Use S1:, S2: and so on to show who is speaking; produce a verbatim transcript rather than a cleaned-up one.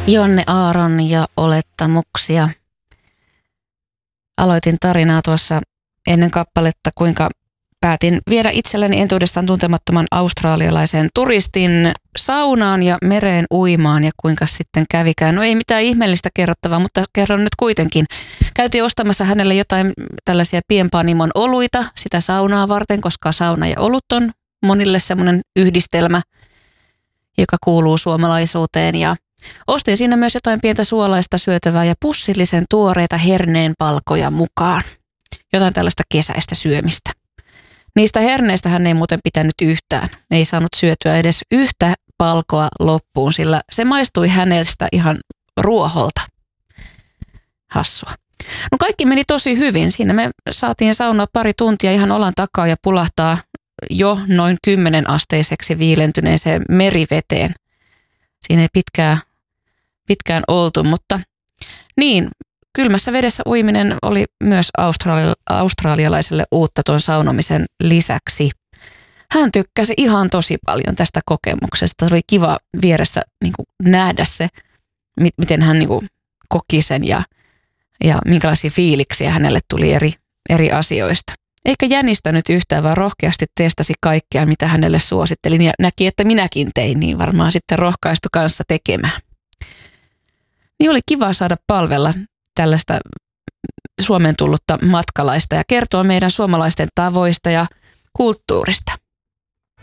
S1: Jonne Aaron ja olettamuksia. Aloitin tarinaa tuossa ennen kappaletta, kuinka päätin viedä itselleni entuudestaan tuntemattoman australialaisen turistin saunaan ja mereen uimaan ja kuinka sitten kävikään. No ei mitään ihmeellistä kerrottavaa, mutta kerron nyt kuitenkin. Käytiin ostamassa hänelle jotain tällaisia pienpanimon oluita sitä saunaa varten, koska sauna ja olut on monille semmoinen yhdistelmä, joka kuuluu suomalaisuuteen, ja ostin siinä myös jotain pientä suolaista syötävää ja pussillisen tuoreita herneenpalkoja mukaan. Jotain tällaista kesäistä syömistä. Niistä herneistä hän ei muuten pitänyt yhtään. Ei saanut syötyä edes yhtä palkoa loppuun, sillä se maistui hänestä ihan ruoholta. Hassua. No kaikki meni tosi hyvin. Siinä me saatiin saunaa pari tuntia ihan olan takaa ja pulahtaa jo noin kymmenen asteiseksi viilentyneeseen meriveteen. Siinä ei pitkään, pitkään oltu, mutta niin, kylmässä vedessä uiminen oli myös australi- australialaiselle uutta tuon saunomisen lisäksi. Hän tykkäsi ihan tosi paljon tästä kokemuksesta. Oli kiva vieressä niin kuin nähdä se, miten hän niin kuin koki sen ja, ja minkälaisia fiiliksiä hänelle tuli eri, eri asioista. Eikä jänistänyt yhtään, vaan rohkeasti testasi kaikkea, mitä hänelle suosittelin ja näki, että minäkin tein, niin varmaan sitten rohkaistu kanssa tekemään. Niin oli kiva saada palvella tällaista Suomeen tullutta matkalaista ja kertoa meidän suomalaisten tavoista ja kulttuurista.